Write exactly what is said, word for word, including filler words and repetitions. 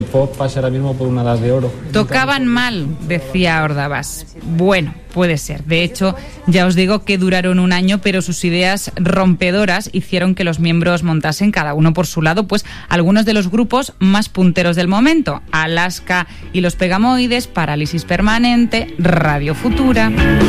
pop pasa ahora mismo por una edad de oro. Tocaban mal, decía Ordabás. Bueno, puede ser. De hecho, ya os digo que duraron un año, pero sus ideas rompedoras hicieron que los miembros montasen, cada uno por su lado, pues algunos de los grupos más punteros del momento. Alaska y los Pegamoides, Parálisis Permanente, Radio Futura.